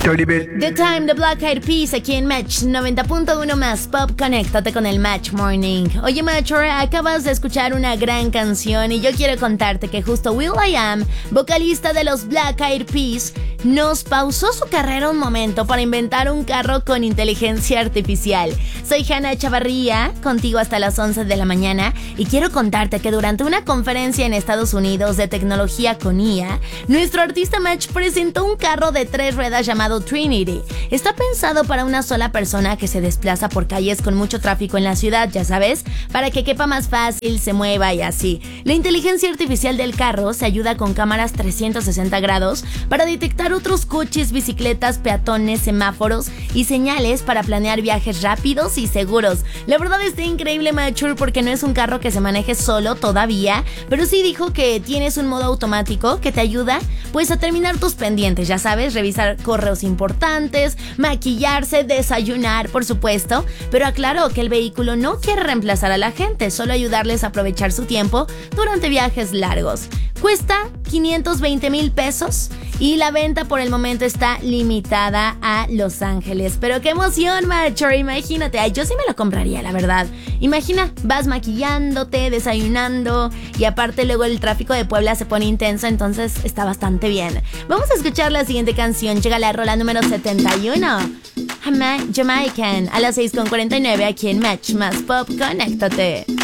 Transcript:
Charlie Bell. The Time, The Black Eyed Peas, aquí en Match 90.1 más Pop. Conéctate con el Match Morning. Oye, Matcher, acabas de escuchar una gran canción y yo quiero contarte que justo will.i.am, vocalista de los Black Eyed Peas, nos pausó su carrera un momento para inventar un carro con inteligencia artificial. Soy Hanna Chavarría, contigo hasta las 11 de la mañana, y quiero contarte que durante una conferencia en Estados Unidos de tecnología con IA, nuestro artista Match presentó un carro de 3 ruedas llamado Trinity. Está pensado para una sola persona que se desplaza por calles con mucho tráfico en la ciudad, ya sabes, para que quepa más fácil, se mueva y así. La inteligencia artificial del carro se ayuda con cámaras 360 grados para detectar otros coches, bicicletas, peatones, semáforos y señales para planear viajes rápidos y seguros. La verdad está increíble, Mature, porque no es un carro que se maneje solo todavía, pero sí dijo que tienes un modo automático que te ayuda pues a terminar tus pendientes, ya sabes, revisar correos importantes, maquillarse, desayunar, por supuesto, pero aclaró que el vehículo no quiere reemplazar a la gente, solo ayudarles a aprovechar su tiempo durante viajes largos. Cuesta 520,000 pesos y la venta por el momento está limitada a Los Ángeles. Pero qué emoción, Macho, imagínate. Ay, yo sí me lo compraría, la verdad. Imagina, vas maquillándote, desayunando y aparte luego el tráfico de Puebla se pone intenso, entonces está bastante bien. Vamos a escuchar la siguiente canción. Llega la rola número 71. Jamaican, a las 6:49 aquí en Match más Pop. Conéctate.